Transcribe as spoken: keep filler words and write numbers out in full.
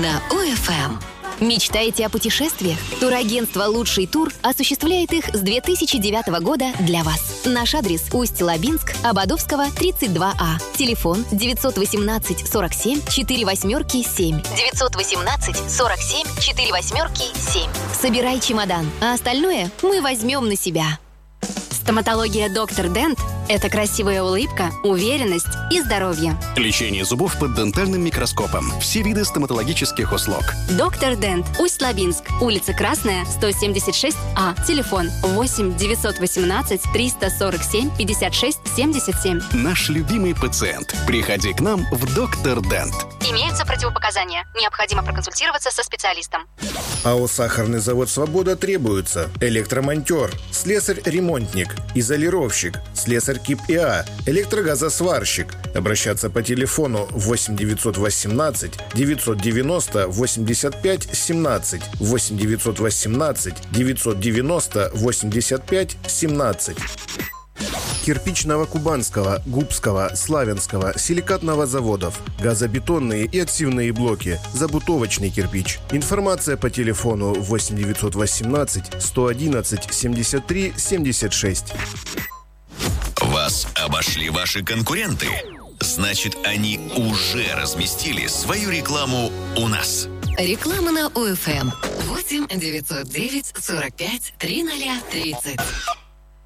на ОФМ. Мечтаете о путешествиях? Турагентство «Лучший тур» осуществляет их с две тысячи девятого года для вас. Наш адрес – Усть-Лабинск, Ободовского, тридцать два А. Телефон девятьсот восемнадцать сорок семь четыре восьмерки семь. девятьсот восемнадцать сорок семь четыре восьмерки семь. Собирай чемодан, а остальное мы возьмем на себя. Стоматология «Доктор Дент» – это красивая улыбка, уверенность и здоровье. Лечение зубов под дентальным микроскопом. Все виды стоматологических услуг. «Доктор Дент», Усть-Лабинск, улица Красная, сто семьдесят шесть А. Телефон восемь девятьсот восемнадцать триста сорок семь пятьдесят шесть семьдесят семь. Наш любимый пациент. Приходи к нам в «Доктор Дент». Имеются противопоказания. Необходимо проконсультироваться со специалистом. АО «Сахарный завод «Свобода» требуется электромонтер, слесарь-ремонтник, изолировщик, слесарь КИП-ИА, электрогазосварщик. Обращаться по телефону восемь девятьсот восемнадцать девятьсот девяносто восемьдесят пять семнадцать, восемь девятьсот восемнадцать девятьсот девяносто восемьдесят пять семнадцать. Кирпичного Кубанского, Губского, Славянского, силикатного заводов, газобетонные и отсевные блоки, забутовочный кирпич. Информация по телефону восемь девятьсот восемнадцать сто одиннадцать семьдесят три семьдесят шесть. Вас обошли ваши конкуренты? Значит, они уже разместили свою рекламу у нас. Реклама на ОФМ. восемь девятьсот девять сорок пять тридцать тридцать.